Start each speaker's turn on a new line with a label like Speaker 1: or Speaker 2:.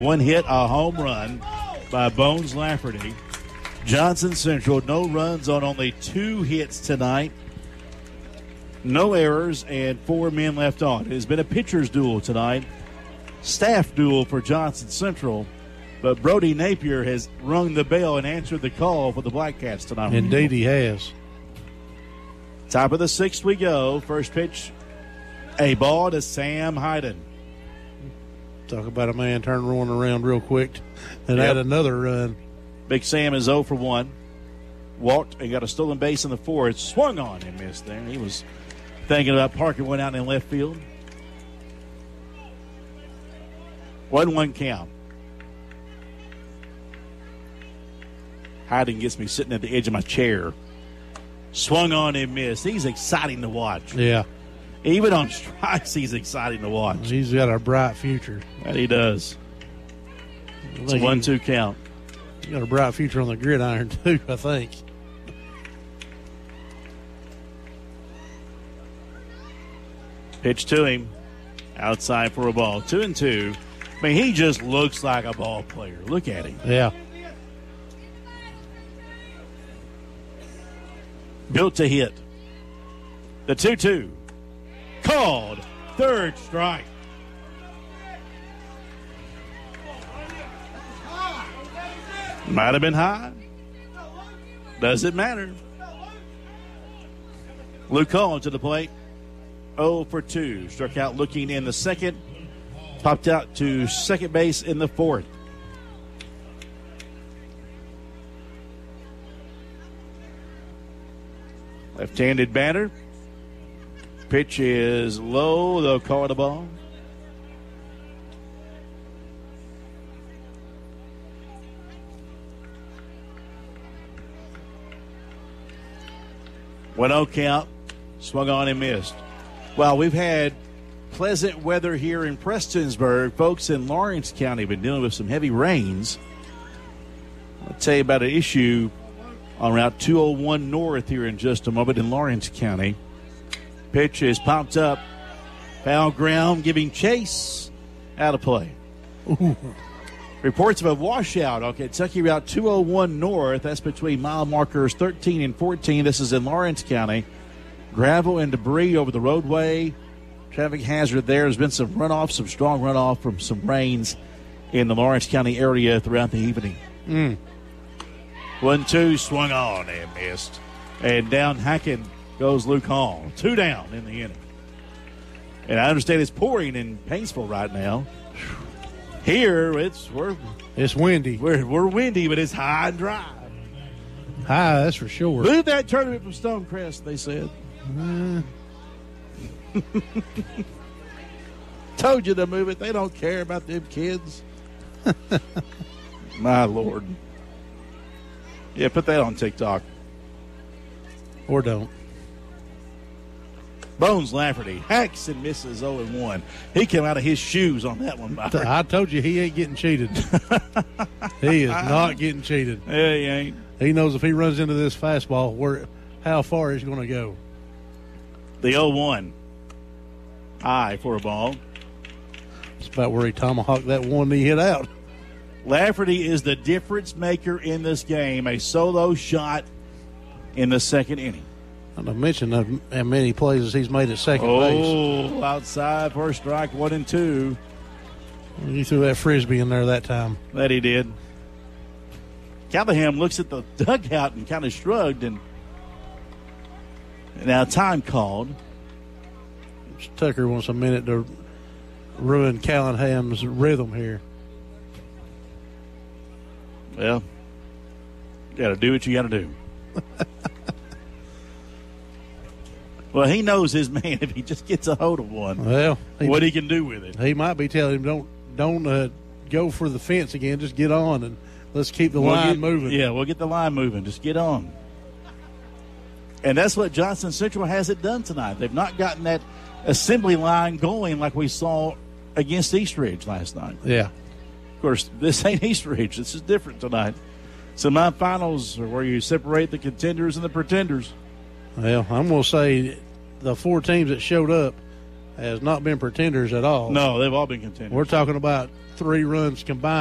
Speaker 1: One hit, a home run by Bones Lafferty. Johnson Central, no runs on only 2 hits tonight. No errors and 4 men left on. It has been a pitcher's duel tonight. Staff duel for Johnson Central. But Brody Napier has rung the bell and answered the call for the Black Cats tonight.
Speaker 2: Indeed he has.
Speaker 1: Top of the 6th we go. First pitch, a ball to Sam Hyden.
Speaker 2: Talk about a man turning one around real quick and add another run.
Speaker 1: Big Sam is 0 for 1. Walked and got a stolen base in the 4th. Swung on and missed there. He was thinking about parking one out in left field. 1-1 count. Hyden gets me sitting at the edge of my chair. Swung on and missed. He's exciting to watch.
Speaker 2: Yeah.
Speaker 1: Even on strikes, he's exciting to watch.
Speaker 2: He's got a bright future.
Speaker 1: That he does. It's a 1-2 count.
Speaker 2: He's got a bright future on the gridiron, too, I think.
Speaker 1: Pitch to him. Outside for a ball. 2-2. I mean, he just looks like a ball player. Look at him.
Speaker 2: Yeah.
Speaker 1: Built to hit. The 2-2. Called. 3rd strike. Might have been high. Doesn't matter. Luke Collins to the plate. 0 for 2. Struck out looking in the 2nd. Popped out to second base in the 4th. Left-handed batter. Pitch is low. They'll call it a ball. One-0 count. Swung on and missed. Well, we've had pleasant weather here in Prestonsburg. Folks in Lawrence County have been dealing with some heavy rains. I'll tell you about an issue on Route 201 North here in just a moment in Lawrence County. Pitch is popped up. Foul ground giving chase. Out of play.
Speaker 2: Ooh.
Speaker 1: Reports of a washout on Kentucky Route 201 North. That's between mile markers 13 and 14. This is in Lawrence County. Gravel and debris over the roadway. Traffic hazard there. There's been some runoff, some strong runoff from some rains in the Lawrence County area throughout the evening. 1-2, swung on and missed. And down hacking goes Luke Hall. 2 down in the inning. And I understand it's pouring in Paintsville right now. Here, it's
Speaker 2: windy.
Speaker 1: We're windy, but it's high and dry.
Speaker 2: High, that's for sure.
Speaker 1: Move that tournament from Stonecrest, they said. Told you to move it. They don't care about them kids. My Lord. Yeah, put that on TikTok.
Speaker 2: Or don't.
Speaker 1: Bones Lafferty hacks and misses 0-1. He came out of his shoes on that one, Byron.
Speaker 2: I told you he ain't getting cheated. He is not getting cheated.
Speaker 1: Yeah, he ain't.
Speaker 2: He knows if he runs into this fastball, how far he's going to go.
Speaker 1: The 0-1. High for a ball.
Speaker 2: It's about where he tomahawked that one he hit out.
Speaker 1: Lafferty is the difference maker in this game. A solo shot in the 2nd inning.
Speaker 2: Not to mention how many plays he's made at second base.
Speaker 1: Oh, outside for a strike, 1-2.
Speaker 2: He threw that Frisbee in there that time.
Speaker 1: That he did. Callahan looks at the dugout and kind of shrugged. And now time called.
Speaker 2: Tucker wants a minute to ruin Callahan's rhythm here.
Speaker 1: Well, you got to do what you got to do. Well, he knows his man if he just gets a hold of one.
Speaker 2: Well,
Speaker 1: what he can do with it.
Speaker 2: He might be telling him, don't go for the fence again. Just get on and let's keep the line moving.
Speaker 1: Yeah, we'll get the line moving. Just get on. And that's what Johnson Central hasn't done tonight. They've not gotten that assembly line going like we saw against East Ridge last night.
Speaker 2: Yeah.
Speaker 1: Of course, this ain't East Ridge. This is different tonight. Semifinals are where you separate the contenders and the pretenders.
Speaker 2: Well, I'm going to say the 4 teams that showed up has not been pretenders at all.
Speaker 1: No, they've all been contenders.
Speaker 2: We're talking about 3 runs combined.